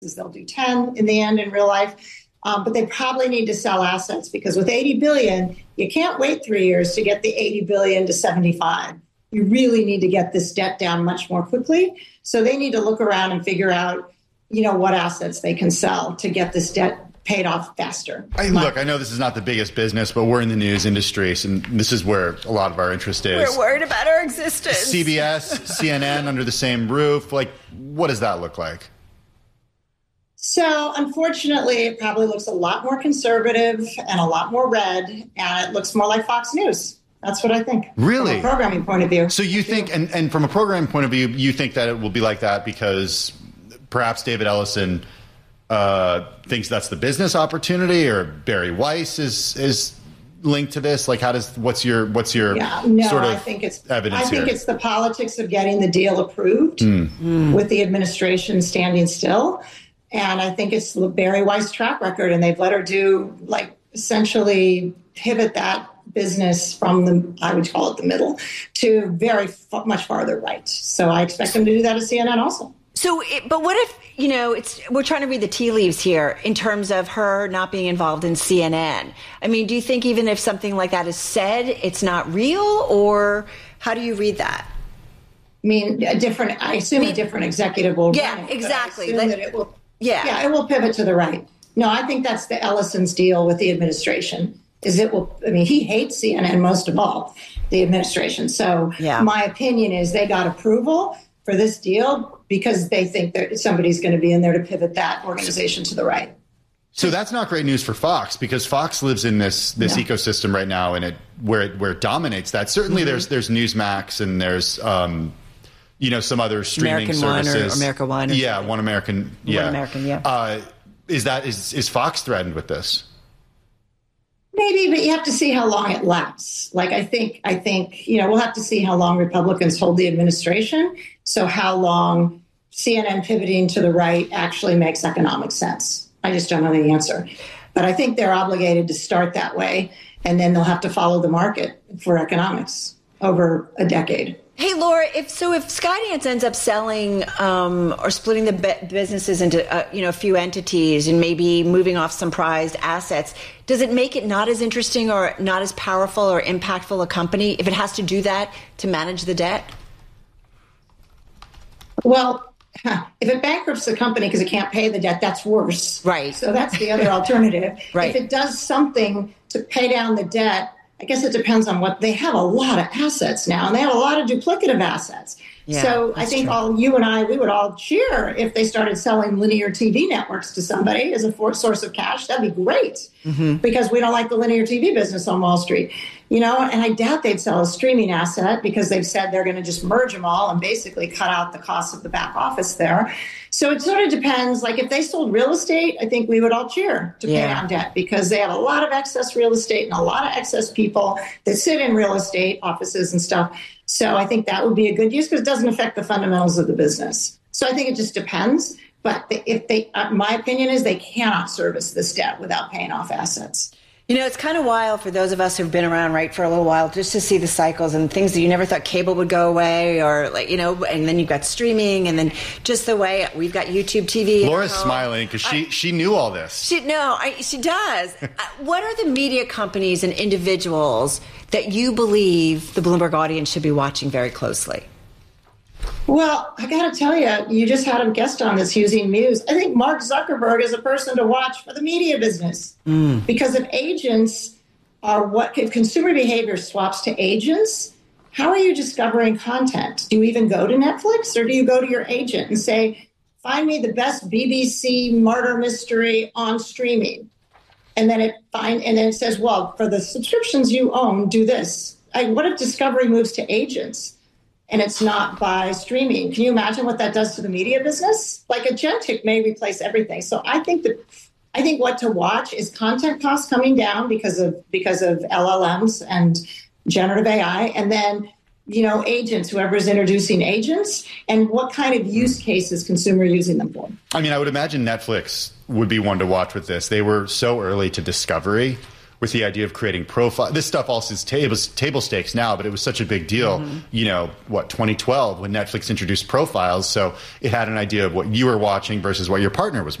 they'll do 10 in the end in real life. But they probably need to sell assets because with 80 billion, you can't wait 3 years to get the 80 billion to 75. You really need to get this debt down much more quickly. So they need to look around and figure out, what assets they can sell to get this debt paid off faster. Look, I know this is not the biggest business, but we're in the news industry, and this is where a lot of our interest is. We're worried about our existence. CBS, CNN under the same roof. What does that look like? So, unfortunately, it probably looks a lot more conservative and a lot more red, and it looks more like Fox News. That's what I think. Really? From a programming point of view. So you think, and from a programming point of view, you think that it will be like that because perhaps David Ellison thinks that's the business opportunity, or Barry Weiss is linked to this? What's your I think it's evidence here? It's the politics of getting the deal approved with the administration standing still. And I think it's the Barry Weiss track record, and they've let her do essentially pivot that business from I would call it the middle, to very much farther right. So I expect them to do that at CNN also. So, but what if, we're trying to read the tea leaves here in terms of her not being involved in CNN. I mean, do you think even if something like that is said, it's not real, or how do you read that? I mean, a different executive will run it, exactly. That it will, it will pivot to the right. No, I think that's the Ellison's deal with the administration. He hates CNN most of all, the administration. So my opinion is they got approval for this deal because they think that somebody's going to be in there to pivot that organization to the right. So that's not great news for Fox, because Fox lives in this ecosystem right now, and where it dominates that. Certainly there's Newsmax, and there's some other streaming American services. One or America One. One American. One American, Is Fox threatened with this? Maybe, but you have to see how long it lasts. I think we'll have to see how long Republicans hold the administration. So how long CNN pivoting to the right actually makes economic sense. I just don't know the answer. But I think they're obligated to start that way, and then they'll have to follow the market for economics over a decade. Hey, Laura, if Skydance ends up selling or splitting the businesses into a few entities and maybe moving off some prized assets, does it make it not as interesting or not as powerful or impactful a company if it has to do that to manage the debt? Well, if it bankrupts the company because it can't pay the debt, that's worse. Right. So that's the other alternative. Right. If it does something to pay down the debt, I guess it depends on what they have. A lot of assets now, and they have a lot of duplicative assets. Yeah, so I think you and I, we would all cheer if they started selling linear TV networks to somebody as a source of cash. That'd be great, because we don't like the linear TV business on Wall Street, and I doubt they'd sell a streaming asset because they've said they're going to just merge them all and basically cut out the cost of the back office there. So it sort of depends. If they sold real estate, I think we would all cheer to pay down debt, because they have a lot of excess real estate and a lot of excess people that sit in real estate offices and stuff. So I think that would be a good use because it doesn't affect the fundamentals of the business. So I think it just depends. But my opinion is they cannot service this debt without paying off assets. It's kind of wild for those of us who've been around, for a little while, just to see the cycles and things that you never thought cable would go away, or and then you've got streaming, and then just the way we've got YouTube TV. Laura's smiling because she knew all this. She does. What are the media companies and individuals that you believe the Bloomberg audience should be watching very closely? Well, I got to tell you, you just had a guest on this using Muse. I think Mark Zuckerberg is a person to watch for the media business, because if consumer behavior swaps to agents, how are you discovering content? Do you even go to Netflix, or do you go to your agent and say, find me the best BBC murder mystery on streaming? And then it says, well, for the subscriptions you own, do this. What if discovery moves to agents and it's not by streaming? Can you imagine what that does to the media business? Agentic may replace everything. So I think what to watch is content costs coming down because of LLMs and generative AI, and then agents, whoever's introducing agents, and what kind of use cases consumer using them for. I mean, I would imagine Netflix would be one to watch with this. They were so early to discovery, with the idea of creating profile. This stuff also is table stakes now, but it was such a big deal, 2012 when Netflix introduced profiles. So it had an idea of what you were watching versus what your partner was